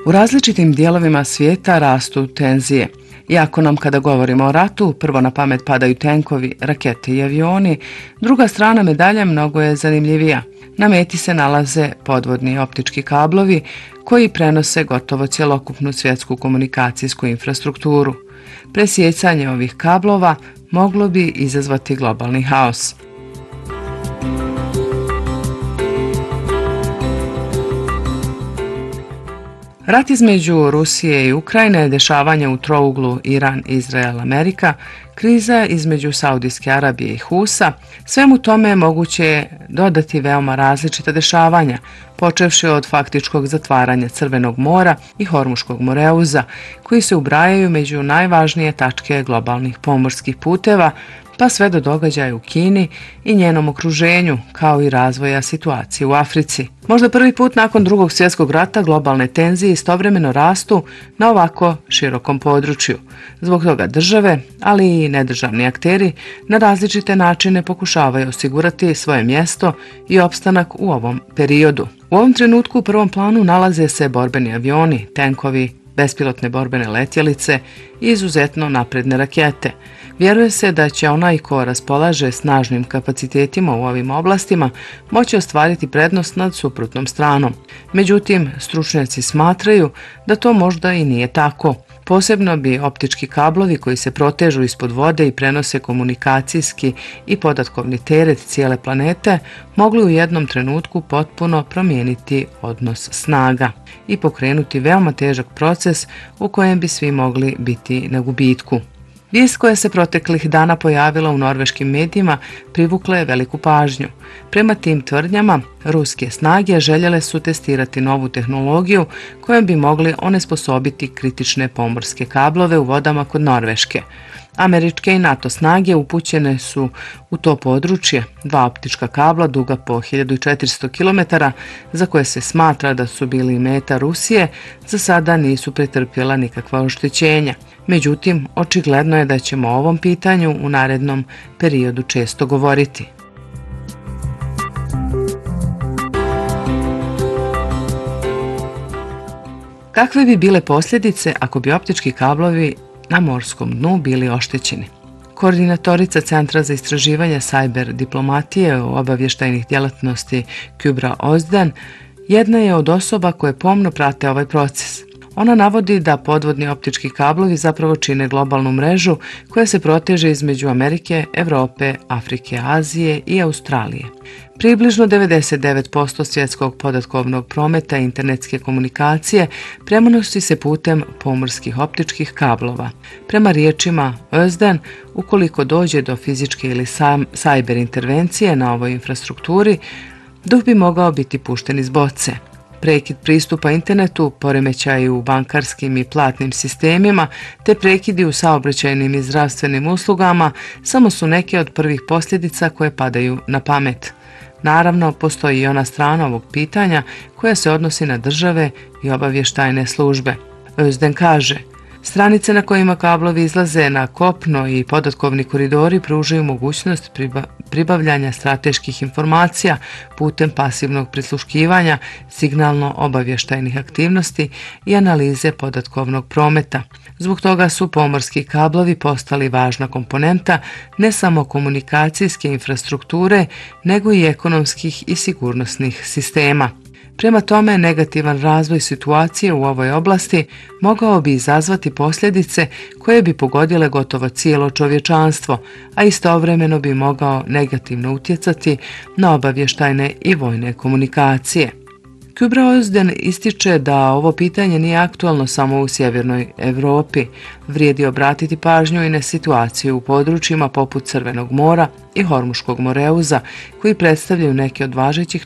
U različitim dijelovima svijeta rastu tenzije. Iako nam kada govorimo o ratu, prvo na pamet padaju tenkovi, rakete i avioni, druga strana medalje mnogo je zanimljivija. Na meti se nalaze podvodni optički kablovi koji prenose gotovo cjelokupnu svjetsku komunikacijsku infrastrukturu. Presjecanje ovih kablova moglo bi izazvati globalni haos. Rat između Rusije i Ukrajine, dešavanje u trouglu Iran, Izrael, Amerika, kriza između Saudijske Arabije i Husa, svemu tome moguće je dodati veoma različita dešavanja, počevši od faktičkog zatvaranja Crvenog mora i Hormuškog moreuza, koji se ubrajaju među najvažnije tačke globalnih pomorskih puteva, pa sve do događaja u Kini i njenom okruženju, kao i razvoja situacije u Africi. Možda prvi put nakon Drugog svjetskog rata globalne tenzije istovremeno rastu na ovako širokom području. Zbog toga države, ali i nedržavni akteri na različite načine pokušavaju osigurati svoje mjesto i opstanak u ovom periodu. U ovom trenutku u prvom planu nalaze se borbeni avioni, tenkovi, bespilotne borbene letjelice i izuzetno napredne rakete. Vjeruje se da će onaj ko raspolaže snažnim kapacitetima u ovim oblastima moći ostvariti prednost nad suprotnom stranom. Međutim, stručnjaci smatraju da to možda i nije tako. Posebno bi optički kablovi koji se protežu ispod vode i prenose komunikacijski i podatkovni teret cijele planete mogli u jednom trenutku potpuno promijeniti odnos snaga i pokrenuti veoma težak proces u kojem bi svi mogli biti na gubitku. Vijest koja se proteklih dana pojavila u norveškim medijima privukla je veliku pažnju. Prema tim tvrdnjama, ruske snage željele su testirati novu tehnologiju kojom bi mogli onesposobiti kritične pomorske kablove u vodama kod Norveške. Američke i NATO snage upućene su u to područje, dva optička kabla duga po 1400 km, za koje se smatra da su bili meta Rusije, za sada nisu pretrpjela nikakva oštećenja. Međutim, očigledno je da ćemo o ovom pitanju u narednom periodu često govoriti. Kakve bi bile posljedice ako bi optički kablovi na morskom dnu bili oštećeni? Koordinatorica Centra za istraživanje sajber diplomatije u obavještajnih djelatnosti Kübra Özden jedna je od osoba koje pomno prate ovaj proces. Ona navodi da podvodni optički kablovi zapravo čine globalnu mrežu koja se proteže između Amerike, Europe, Afrike, Azije i Australije. Približno 99% svjetskog podatkovnog prometa i internetske komunikacije prenosi se putem pomorskih optičkih kablova. Prema riječima Özden, ukoliko dođe do fizičke ili sajber intervencije na ovoj infrastrukturi, duh bi mogao biti pušten iz boce. Prekid pristupa internetu, poremećaji u bankarskim i platnim sistemima, te prekidi u saobraćajnim i zdravstvenim uslugama samo su neke od prvih posljedica koje padaju na pamet. Naravno, postoji i ona strana ovog pitanja koja se odnosi na države i obavještajne službe. Özden kaže: stranice na kojima kablovi izlaze na kopno i podatkovni koridori pružaju mogućnost pribavljanja strateških informacija putem pasivnog prisluškivanja, signalno-obavještajnih aktivnosti i analize podatkovnog prometa. Zbog toga su pomorski kablovi postali važna komponenta ne samo komunikacijske infrastrukture, nego i ekonomskih i sigurnosnih sistema. Prema tome, negativan razvoj situacije u ovoj oblasti mogao bi izazvati posljedice koje bi pogodile gotovo cijelo čovječanstvo, a istovremeno bi mogao negativno utjecati na obavještajne i vojne komunikacije. Kübra Özden ističe da ovo pitanje nije aktualno samo u sjevernoj Europi. Vrijedi obratiti pažnju i na situaciju u područjima poput Crvenog mora i Hormuškog moreuza, koji predstavljaju neke od važećih